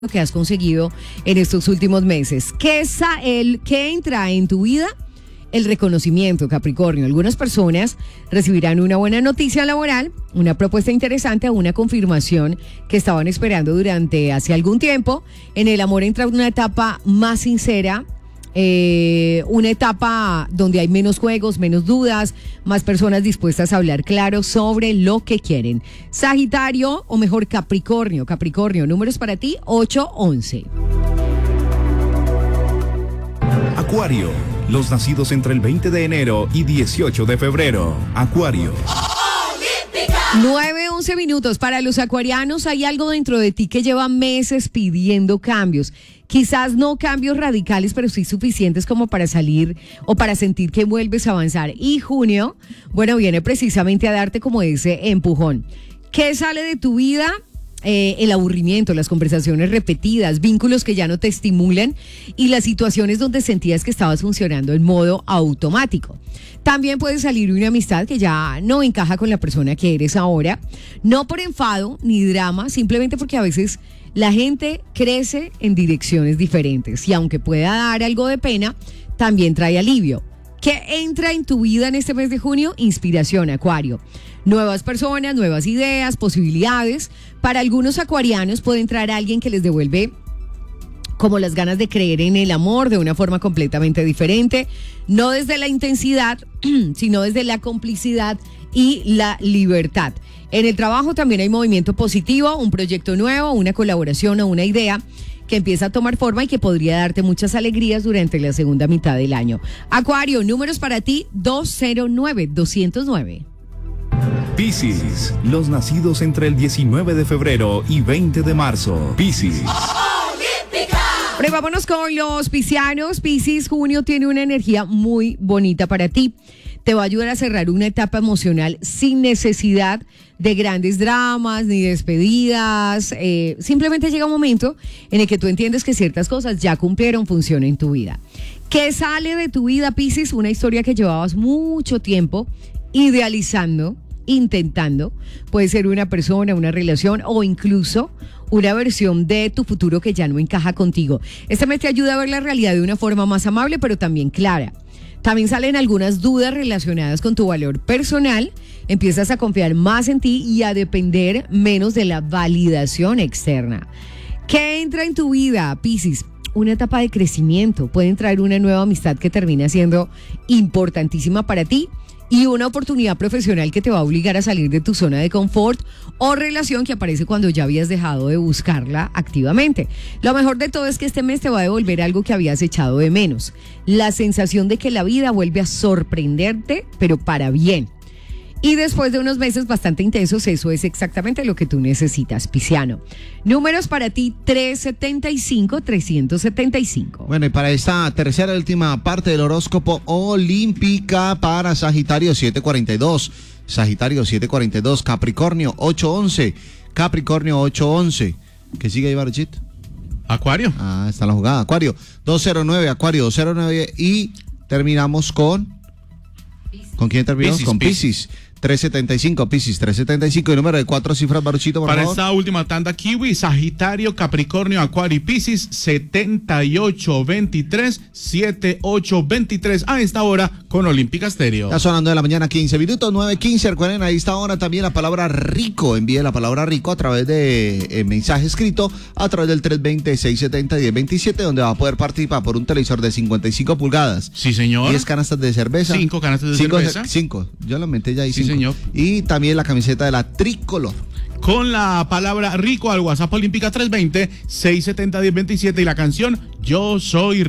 que has conseguido en estos últimos meses. ¿Qué entra en tu vida? El reconocimiento, Capricornio. Algunas personas recibirán una buena noticia laboral, una propuesta interesante o una confirmación que estaban esperando durante hace algún tiempo. En el amor entra una etapa más sincera, una etapa donde hay menos juegos, menos dudas, más personas dispuestas a hablar claro sobre lo que quieren. Sagitario, o mejor Capricornio. Capricornio, números para ti, 8-11. Acuario, los nacidos entre el 20 de enero y 18 de febrero. Acuario. 9-11 minutos. Para los acuarianos hay algo dentro de ti que lleva meses pidiendo cambios. Quizás no cambios radicales, pero sí suficientes como para salir o para sentir que vuelves a avanzar. Y junio, bueno, viene precisamente a darte como ese empujón. ¿Qué sale de tu vida? El aburrimiento, las conversaciones repetidas, vínculos que ya no te estimulan y las situaciones donde sentías que estabas funcionando en modo automático. También puede salir una amistad que ya no encaja con la persona que eres ahora, no por enfado ni drama, simplemente porque a veces la gente crece en direcciones diferentes y aunque pueda dar algo de pena, también trae alivio. ¿Qué entra en tu vida en este mes de junio? Inspiración, Acuario. Nuevas personas, nuevas ideas, posibilidades. Para algunos acuarianos puede entrar alguien que les devuelve como las ganas de creer en el amor de una forma completamente diferente, no desde la intensidad, sino desde la complicidad y la libertad. En el trabajo también hay movimiento positivo, un proyecto nuevo, una colaboración o una idea que empieza a tomar forma y que podría darte muchas alegrías durante la segunda mitad del año. Acuario, números para ti, 209. Piscis, los nacidos entre el 19 de febrero y 20 de marzo. Piscis. Pero vámonos con los piscianos. Piscis, junio tiene una energía muy bonita para ti. Te va a ayudar a cerrar una etapa emocional sin necesidad de grandes dramas ni despedidas. Simplemente llega un momento en el que tú entiendes que ciertas cosas ya cumplieron función en tu vida. ¿Qué sale de tu vida, Piscis? Una historia que llevabas mucho tiempo idealizando, intentando. Puede ser una persona, una relación o incluso una versión de tu futuro que ya no encaja contigo. Este mes te ayuda a ver la realidad de una forma más amable, pero también clara. También salen algunas dudas relacionadas con tu valor personal. Empiezas a confiar más en ti y a depender menos de la validación externa. ¿Qué entra en tu vida, Piscis? Una etapa de crecimiento. Pueden traer una nueva amistad que termina siendo importantísima para ti y una oportunidad profesional que te va a obligar a salir de tu zona de confort o relación que aparece cuando ya habías dejado de buscarla activamente. Lo mejor de todo es que este mes te va a devolver algo que habías echado de menos. La sensación de que la vida vuelve a sorprenderte, pero para bien. Y después de unos meses bastante intensos, eso es exactamente lo que tú necesitas, pisciano. Números para ti, 375. Bueno, y para esta tercera y última parte del horóscopo olímpica para Sagitario 742. Sagitario 742, Capricornio 811. Capricornio 811. ¿Qué sigue ahí, Baruchit? Acuario. Ah, está la jugada. Acuario 209, Acuario 209 y terminamos con... ¿Con quién terminamos? Piscis, con Piscis. 375, Piscis 375, y número de 4 cifras, Baruchito, por Para favor. esta última tanda, Kiwi, Sagitario, Capricornio, Acuario y Piscis, 7823, a esta hora con Olímpica Stereo. Está sonando de la mañana, 15 minutos, 9:15. Recuerden, ahí está ahora también la palabra rico. Envíe la palabra rico a través de mensaje escrito a través del 320-670-1027, donde va a poder participar por un televisor de 55 pulgadas. Sí, señor. 10 canastas de cerveza. 5 canastas de cerveza. 5. Yo la menté ya ahí. Sí, 5. señor. Y también la camiseta de la tricolor. Con la palabra rico al WhatsApp Olímpica 320-670-1027 y la canción Yo Soy